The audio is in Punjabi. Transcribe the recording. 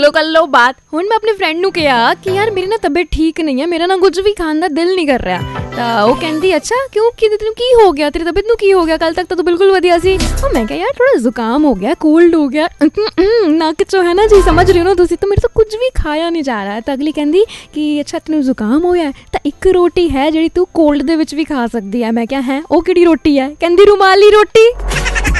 कर लो बात। हुण मैं अपने फ्रेंड नूं कहा कि यार मेरी ना तबीयत ठीक नहीं है, मेरा ना कुछ भी खाण दा दिल नहीं कर रहा। ਤਾਂ ਉਹ ਕਹਿੰਦੀ ਅੱਛਾ ਕਿਉਂ, ਕਿ ਤੈਨੂੰ ਕੀ ਹੋ ਗਿਆ, ਤੇਰੀ ਤਬੀਅਤ ਨੂੰ ਕੀ ਹੋ ਗਿਆ, ਕੱਲ੍ਹ ਤੱਕ ਤਾਂ ਤੂੰ ਬਿਲਕੁਲ ਵਧੀਆ ਸੀ। ਉਹ ਮੈਂ ਕਿਹਾ ਯਾਰ ਥੋੜ੍ਹਾ ਜ਼ੁਕਾਮ ਹੋ ਗਿਆ, ਕੋਲਡ ਹੋ ਗਿਆ ਨੱਕ 'ਚੋਂ, ਹੈ ਨਾ ਜੀ, ਸਮਝ ਰਹੇ ਹੋ ਨਾ ਤੁਸੀਂ। ਤਾਂ ਮੇਰੇ ਤੋਂ ਕੁਝ ਵੀ ਖਾਇਆ ਨਹੀਂ ਜਾ ਰਿਹਾ। ਤਾਂ ਅਗਲੀ ਕਹਿੰਦੀ ਕਿ ਅੱਛਾ ਤੈਨੂੰ ਜ਼ੁਕਾਮ ਹੋਇਆ ਤਾਂ ਇੱਕ ਰੋਟੀ ਹੈ ਜਿਹੜੀ ਤੂੰ ਕੋਲਡ ਦੇ ਵਿੱਚ ਵੀ ਖਾ ਸਕਦੀ ਹੈ। ਮੈਂ ਕਿਹਾ ਹੈ ਉਹ ਕਿਹੜੀ ਰੋਟੀ ਹੈ? ਕਹਿੰਦੀ ਰੁਮਾਲੀ ਰੋਟੀ।